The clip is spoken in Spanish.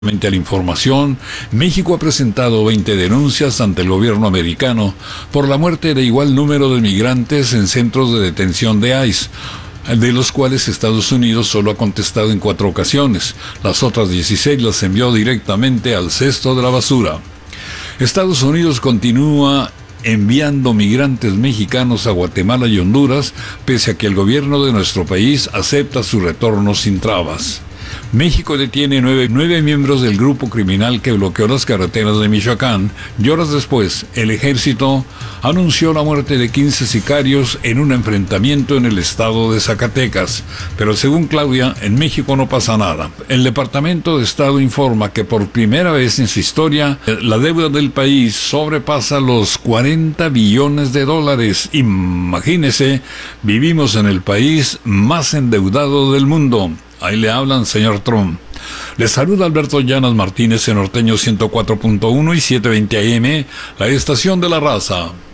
A la información, México ha presentado 20 denuncias ante el gobierno americano por la muerte de igual número de migrantes en centros de detención de ICE, de los cuales Estados Unidos solo ha contestado en 4 ocasiones. Las otras 16 las envió directamente al cesto de la basura. Estados Unidos continúa enviando migrantes mexicanos a Guatemala y Honduras, pese a que el gobierno de nuestro país acepta su retorno sin trabas. México detiene 9 miembros del grupo criminal que bloqueó las carreteras de Michoacán y horas después el ejército anunció la muerte de 15 sicarios en un enfrentamiento en el estado de Zacatecas. Pero según Claudia, en México no pasa nada. El Departamento de Estado informa que por primera vez en su historia la deuda del país sobrepasa los 40 billones de dólares. Imagínese, vivimos en el país más endeudado del mundo. Ahí le hablan, señor Trump. Les saluda Alberto Llanas Martínez en Norteño 104.1 y 720 AM, la estación de la raza.